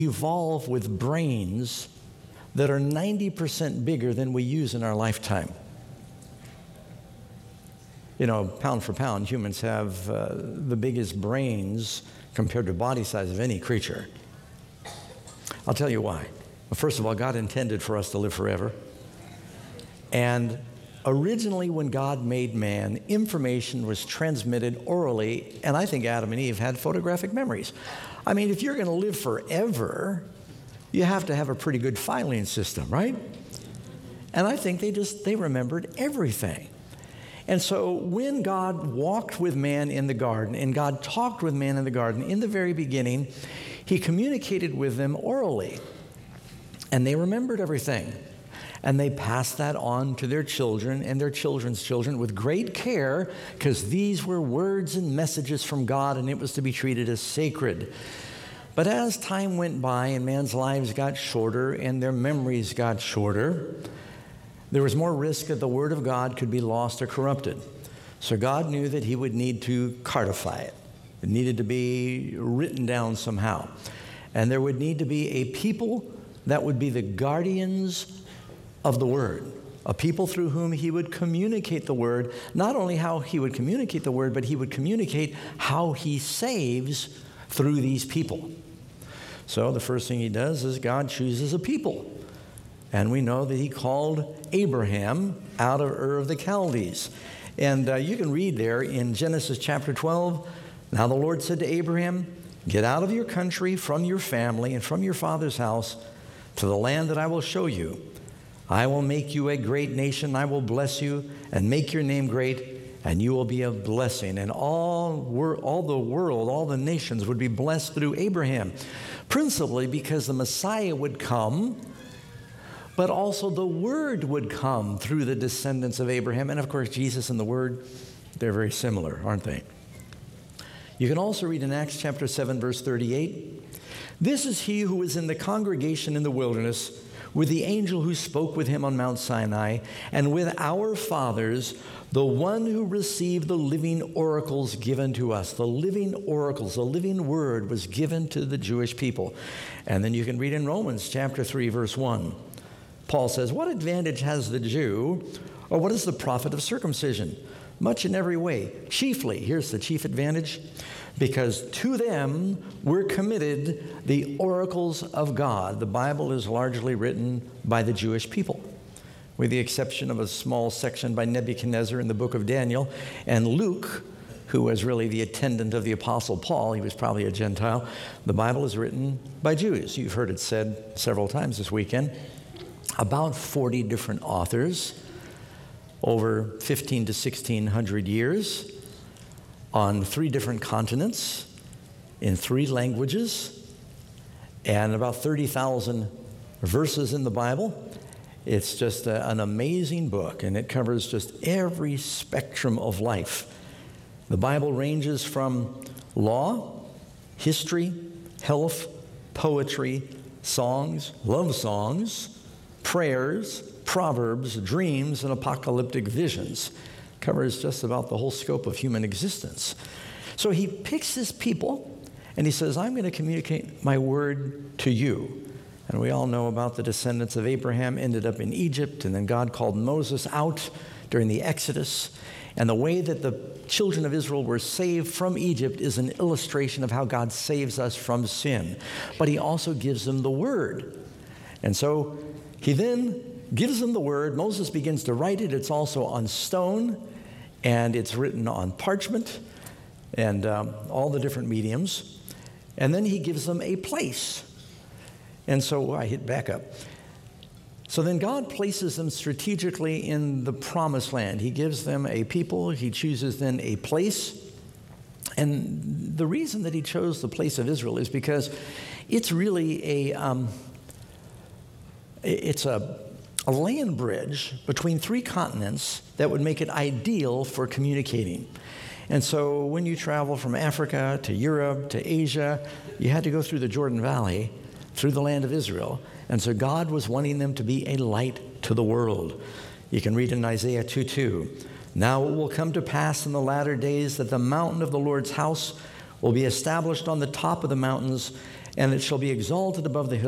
evolve with brains that are 90% bigger than we use in our lifetime. You know, pound for pound, humans have the biggest brains compared to body size of any creature. I'll tell you why. Well, first of all, God intended for us to live forever. And originally, when God made man, information was transmitted orally, and I think Adam and Eve had photographic memories. I mean, if you're going to live forever, you have to have a pretty good filing system, right? And I think they remembered everything. And so when God walked with man in the garden, and God talked with man in the garden, in the very beginning, he communicated with them orally. And they remembered everything. And they passed that on to their children and their children's children with great care, because these were words and messages from God, and it was to be treated as sacred. But as time went by and man's lives got shorter and their memories got shorter, there was more risk that the Word of God could be lost or corrupted. So God knew that he would need to codify it. It needed to be written down somehow. And there would need to be a people that would be the guardians of the Word, a people through whom he would communicate the Word, not only how he would communicate the Word, but he would communicate how he saves through these people. So the first thing he does is God chooses a people. And we know that he called Abraham out of Ur of the Chaldees. And you can read there in Genesis chapter 12, "Now the Lord said to Abraham, get out of your country, from your family, and from your father's house, to the land that I will show you. I will make you a great nation. I will bless you and make your name great, and you will be a blessing. And all the world, all the nations would be blessed through Abraham." Principally because the Messiah would come, but also the Word would come through the descendants of Abraham. And of course, Jesus and the Word, they're very similar, aren't they? You can also read in Acts chapter 7, verse 38, "This is he who was in the congregation in the wilderness with the angel who spoke with him on Mount Sinai, and with our fathers, the one who received the living oracles given to us." The living oracles, the living Word was given to the Jewish people. And then you can read in Romans chapter 3, verse 1. Paul says, "What advantage has the Jew, or what is the profit of circumcision? Much in every way. Chiefly," here's the chief advantage, "because to them were committed the oracles of God." The Bible is largely written by the Jewish people, with the exception of a small section by Nebuchadnezzar in the book of Daniel. And Luke, who was really the attendant of the Apostle Paul, he was probably a Gentile, the Bible is written by Jews. You've heard it said several times this weekend. About 40 different authors over 15 to 1600 years on 3 different continents in 3 languages, and about 30,000 verses in the Bible. It's just an amazing book, and it covers just every spectrum of life. The Bible ranges from law, history, health, poetry, songs, love songs, prayers, proverbs, dreams, and apocalyptic visions. Covers just about the whole scope of human existence. So he picks his people, and he says, "I'm going to communicate my word to you." And we all know about the descendants of Abraham ended up in Egypt, and then God called Moses out during the Exodus. And the way that the children of Israel were saved from Egypt is an illustration of how God saves us from sin. But he also gives them the word. And so he then gives them the word. Moses begins to write it. It's also on stone, and it's written on parchment, and all the different mediums. And then he gives them a place. And so I hit back up. So then God places them strategically in the promised land. He gives them a people. He chooses then a place. And the reason that he chose the place of Israel is because it's really a land bridge between 3 continents that would make it ideal for communicating. And so when you travel from Africa to Europe to Asia, you had to go through the Jordan Valley, through the land of Israel. And so God was wanting them to be a light to the world. You can read in Isaiah 2:2, "Now it will come to pass in the latter days that the mountain of the Lord's house will be established on the top of the mountains, and it shall be exalted above the hills